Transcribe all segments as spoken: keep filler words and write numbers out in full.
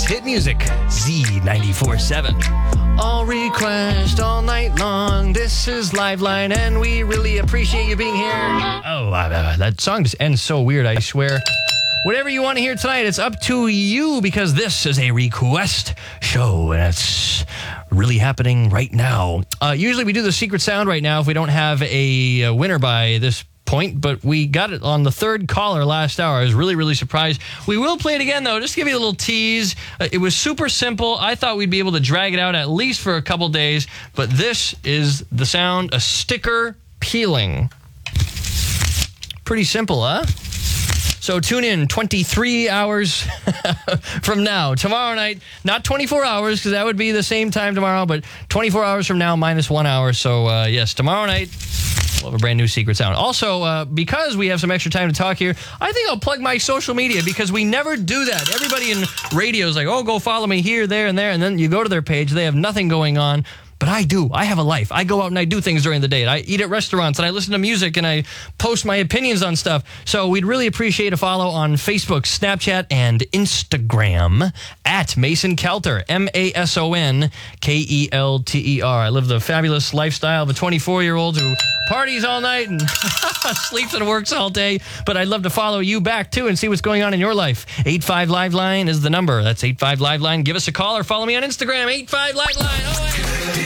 Hit music, Z ninety-four point seven. All request all night long. This is Liveline, and we really appreciate you being here. Oh, uh, that song just ends so weird, I swear. Whatever you want to hear tonight, it's up to you, because this is a request show, and it's really happening right now. Uh, usually we do the secret sound right now if we don't have a, a winner by this point, but we got it on the third caller last hour. I was really, really surprised. We will play it again, though, just to give you a little tease. Uh, it was super simple. I thought we'd be able to drag it out at least for a couple days, but this is the sound of sticker peeling. Pretty simple, huh? So tune in twenty-three hours from now. Tomorrow night, not twenty-four hours, because that would be the same time tomorrow, but twenty-four hours from now minus one hour. So, uh, yes, tomorrow night, we'll have a brand new secret sound. Also, uh, because we have some extra time to talk here, I think I'll plug my social media, because we never do that. Everybody in radio is like, oh, go follow me here, there, and there. And then you go to their page. They have nothing going on. But I do. I have a life. I go out and I do things during the day. I eat at restaurants and I listen to music and I post my opinions on stuff. So we'd really appreciate a follow on Facebook, Snapchat, and Instagram at Mason Kelter, M A S O N K E L T E R. I live the fabulous lifestyle of a twenty-four-year-old who parties all night and sleeps and works all day. But I'd love to follow you back, too, and see what's going on in your life. eight five Liveline is the number. That's eight five Liveline. Give us a call or follow me on Instagram, eight five Liveline. Oh, hey.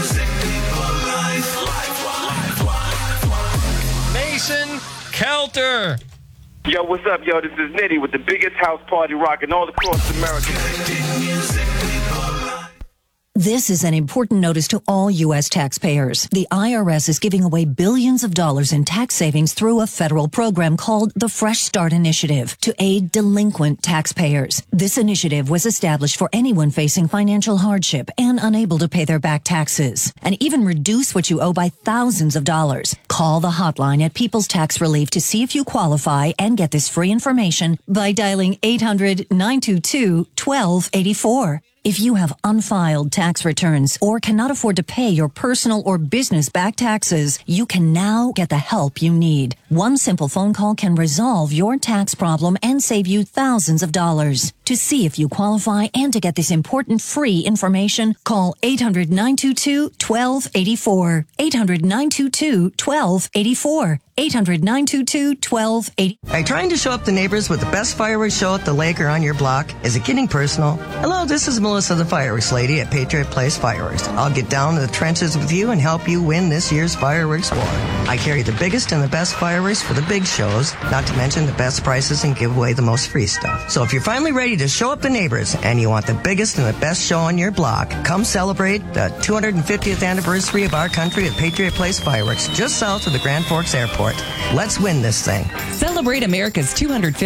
Mason Kelter. Yo, what's up, yo? This is Nitty with the biggest house party rocking all across America. This is an important notice to all U S taxpayers. The I R S is giving away billions of dollars in tax savings through a federal program called the Fresh Start Initiative to aid delinquent taxpayers. This initiative was established for anyone facing financial hardship and unable to pay their back taxes, and even reduce what you owe by thousands of dollars. Call the hotline at People's Tax Relief to see if you qualify and get this free information by dialing eight hundred, nine two two, one two eight four. If you have unfiled tax returns or cannot afford to pay your personal or business back taxes, you can now get the help you need. One simple phone call can resolve your tax problem and save you thousands of dollars. To see if you qualify and to get this important free information, call eight hundred, nine two two, one two eight four. eight hundred, nine two two, one two eight four. eight hundred, nine two two, one two eight four. Are you trying to show up the neighbors with the best fireworks show at the lake or on your block? Is it getting personal? Hello, this is Melissa, the fireworks lady at Patriot Place Fireworks. I'll get down to the trenches with you and help you win this year's fireworks war. I carry the biggest and the best fireworks for the big shows, not to mention the best prices and give away the most free stuff. So if you're finally ready to show up the neighbors and you want the biggest and the best show on your block, come celebrate the two hundred fiftieth anniversary of our country at Patriot Place Fireworks, just south of the Grand Forks Airport. Let's win this thing. Celebrate America's two hundred fiftieth